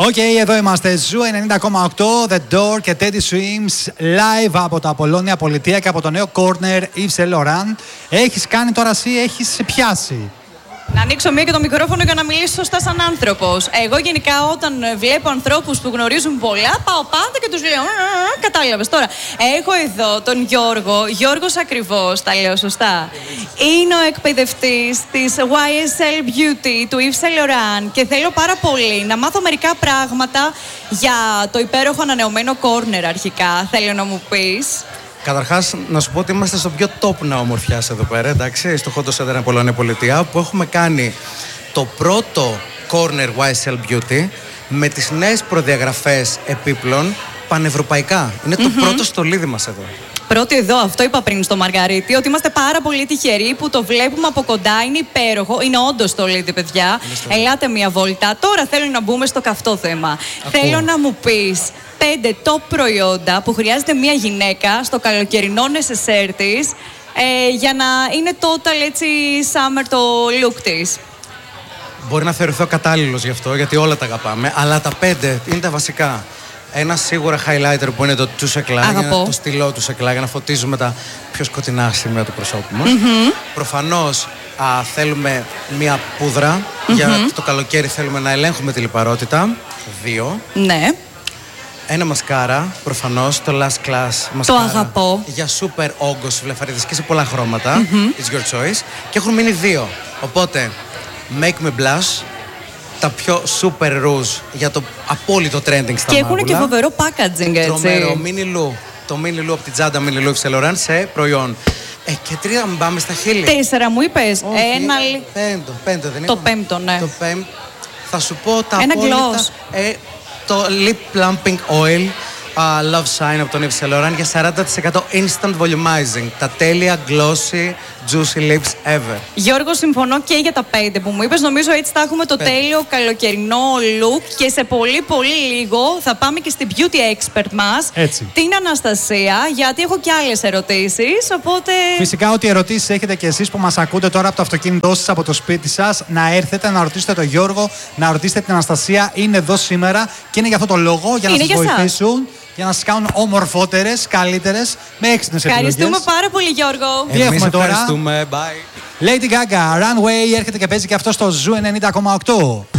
Οκ, εδώ είμαστε. Ζου 90,8, The Door και Teddy Swims live από τα Απολώνια Πολιτεία και από το νέο corner Yves Saint Laurent. Έχεις κάνει τώρα εσύ, έχεις πιάσει. Να ανοίξω μία και το μικρόφωνο για να μιλήσω σωστά σαν άνθρωπος. Εγώ γενικά όταν βλέπω ανθρώπους που γνωρίζουν πολλά, πάω πάντα και τους λέω κατάλαβες τώρα. Έχω εδώ τον Γιώργος ακριβώς, τα λέω σωστά. Είναι ο εκπαιδευτής της YSL Beauty του Yves Saint Laurent και θέλω πάρα πολύ να μάθω μερικά πράγματα για το υπέροχο ανανεωμένο corner αρχικά. Θέλω να μου πεις. Καταρχάς, να σου πω ότι είμαστε στο πιο top νέο ομορφιάς εδώ πέρα, εντάξει, στο Χόντο Σέντερ Απολώνια Πολιτεία, που έχουμε κάνει το πρώτο corner YSL Beauty με τις νέες προδιαγραφές επίπλων πανευρωπαϊκά. Είναι το πρώτο στολίδι μας εδώ. Πρώτη εδώ, αυτό είπα πριν στο Μαργαρίτη, ότι είμαστε πάρα πολύ τυχεροί που το βλέπουμε από κοντά. Είναι υπέροχο, είναι όντως στολίδι, παιδιά. Ελάτε μία βόλτα. Τώρα θέλω να μπούμε στο καυτό θέμα. Θέλω να μου πεις 5 top προϊόντα που χρειάζεται μία γυναίκα στο καλοκαιρινό νεσεσέρ της για να είναι total έτσι summer το look της. Μπορεί να θεωρηθώ κατάλληλος γι' αυτό, γιατί όλα τα αγαπάμε, αλλά τα 5 είναι τα βασικά. Ένα σίγουρα highlighter που είναι το Touche Éclat, το στυλό του Éclat, για να φωτίζουμε τα πιο σκοτεινά σημεία του προσώπου μας. Προφανώς θέλουμε μία πούδρα, για το καλοκαίρι θέλουμε να ελέγχουμε τη λιπαρότητα. 2. Ναι. Ένα μασκάρα, προφανώς, το Last Class μασκάρα. Το αγαπώ. Για super όγκος βλεφαρίδες και σε πολλά χρώματα. It's your choice. Και έχουν μείνει 2. Οπότε, Make Me Blush, τα πιο super rouge για το απόλυτο trending στα μάγουλα. Και έχουν και φοβερό packaging, έτσι. Τρομερό, mini lou. Το mini lou από την τσάντα mini lou Yves Saint Laurent σε προϊόν. Και 3, μην πάμε στα χείλη. 4 μου είπες. Ένα... Πέμπτο δεν είναι. Το πέμπτο, ναι. Το πέμπτο. Θα σου πω τα ένα απόλυτα. Το Lip Plumping Oil Love Sign από τον Yves Saint Laurent για 40% instant volumizing. Τα τέλεια glossy juicy lips ever. Γιώργο, συμφωνώ και για τα 5 που μου είπες. Νομίζω έτσι θα έχουμε το τέλειο καλοκαιρινό look και σε πολύ πολύ λίγο θα πάμε και στην beauty expert μας, την Αναστασία, γιατί έχω και άλλες ερωτήσεις, οπότε... Φυσικά ό,τι ερωτήσεις έχετε και εσείς που μας ακούτε τώρα από το αυτοκίνητό σας, από το σπίτι σας, να έρθετε να ρωτήσετε τον Γιώργο, να ρωτήσετε την Αναστασία. Είναι εδώ σήμερα και είναι για αυτό το λόγο, για να σας βοηθήσουν. Για να σας κάνουν ομορφότερες, καλύτερες, με έξυπνες επιλογές. Ευχαριστούμε πάρα πολύ, Γιώργο. Τι έχουμε τώρα? Ευχαριστούμε. Bye. Lady Gaga, Runway, έρχεται και παίζει και αυτό στο Ζου 90,8.